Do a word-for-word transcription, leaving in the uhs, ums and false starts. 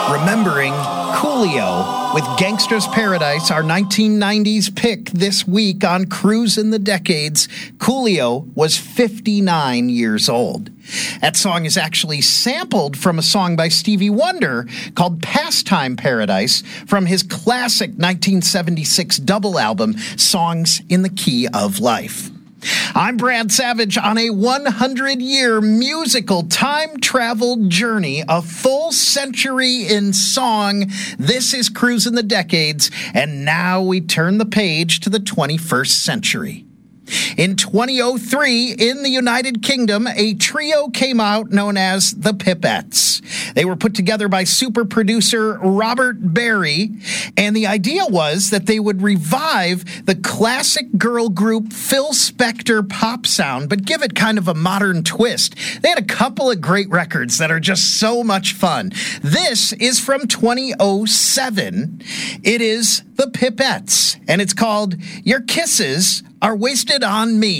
remembering Coolio with Gangsta's Paradise, our nineteen nineties pick this week on Cruisin' the Decades. Coolio was fifty-nine years old. That song is actually sampled from a song by Stevie Wonder called Pastime Paradise from his classic nineteen seventy-six double album, Songs in the Key of Life. I'm Brad Savage on a one hundred year musical time travel journey, a full century in song. This is Cruisin' the Decades, and now we turn the page to the twenty-first century. In twenty oh three, in the United Kingdom, a trio came out known as the Pipettes. They were put together by super producer Robert Berry, and the idea was that they would revive the classic girl group Phil Spector pop sound, but give it kind of a modern twist. They had a couple of great records that are just so much fun. This is from twenty oh seven. It is the Pipettes, and it's called Your Kisses Are Wasted on Me.